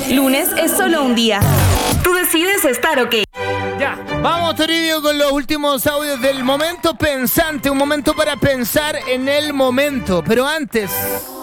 Lunes es solo un día. Tú decides estar ok. Ya, vamos Toribio con los últimos audios del momento pensante, un momento para pensar en el momento. Pero antes,